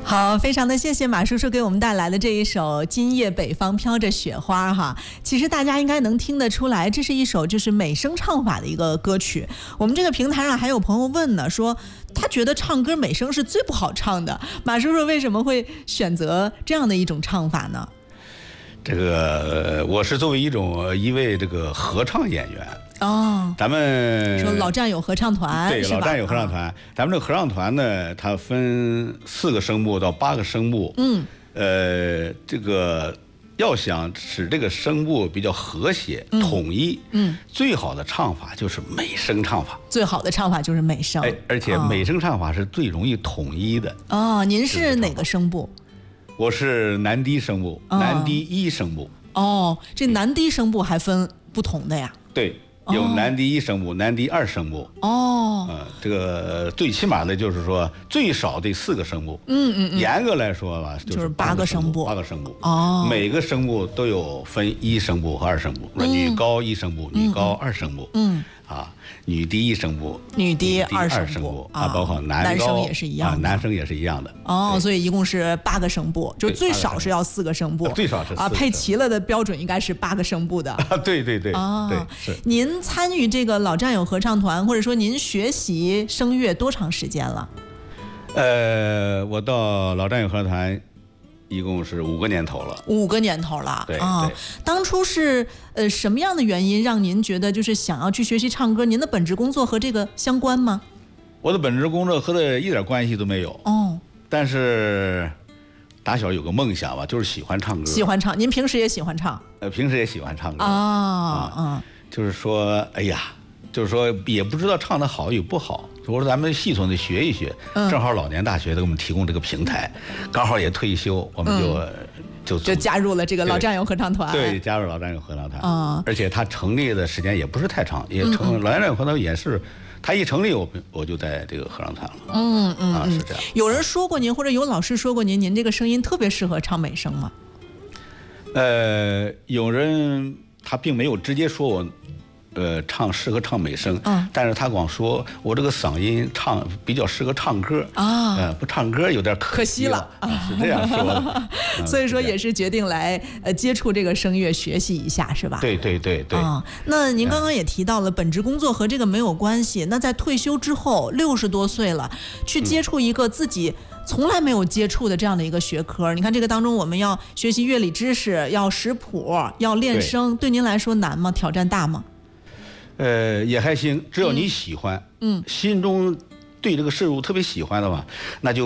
好，非常的谢谢马叔叔给我们带来的这一首《今夜北方飘着雪花》哈。其实大家应该能听得出来，这是一首就是美声唱法的一个歌曲。我们这个平台上还有朋友问呢，说他觉得唱歌美声是最不好唱的。马叔叔为什么会选择这样的一种唱法呢？ 这个我是作为一位这个合唱演员。哦，咱们说老战友合唱团， 对，老战友合唱团，咱们这个合唱团呢，它分4个声部到8个声部。这个要想使这个声部比较和谐、统一，最好的唱法就是美声唱法。 最好的唱法就是美声， 而且美声唱法是最容易统一的。 哦，您是哪个声部？ 我是男低声部，男低1声部。 哦，这男低声部还分不同的呀？ 对。有男低1声部、男低2声部。这个最起码的就是说最少得4个声部。严格来说吧，就是8个声部。8个声部。每个声部都有分1声部和2声部，女高1声部、女高2声部。女低1声部、 女低2声部包括男生也是一样的。 男生也是一样的。 所以一共是8个声部，就最少是要4个声部。 最少是4个。 配齐了的标准应该是8个声部的。 对。对，是。 您参与这个老战友合唱团，或者说您学习声乐多长时间了？ 我到老战友合唱团一共是5个年头了。 5个年头了。 对。 当初是什么样的原因让您觉得就是想要去学习唱歌？您的本职工作和这个相关吗？ 我的本职工作和它一点关系都没有。但是打小有个梦想吧，就是喜欢唱歌。喜欢唱， 您平时也喜欢唱？ 平时也喜欢唱歌。就是说，哎呀，就是说也不知道唱得好与不好。我说咱们系统的学一学，正好老年大学给我们提供这个平台，刚好也退休，我们就加入了这个老战友合唱团。 对，加入老战友合唱团。而且它成立的时间也不是太长，老战友合唱团也是，它一成立我就在这个合唱团了。是这样。 有人说过您，或者有老师说过您这个声音特别适合唱美声吗？ 有人他并没有直接说我。适合唱美声，但是他光说我这个嗓音比较适合唱歌不唱歌有点可惜了是这样说的。 所以说也是决定来接触这个声乐，学习一下，是吧？ 对。 那您刚刚也提到了本职工作和这个没有关系，那在退休之后60多岁了，去接触一个自己从来没有接触的这样的一个学科，你看这个当中我们要学习乐理知识，要识谱，要练声，对您来说难吗？挑战大吗？ 也还行，只要你喜欢，心中对这个事物特别喜欢的话，那就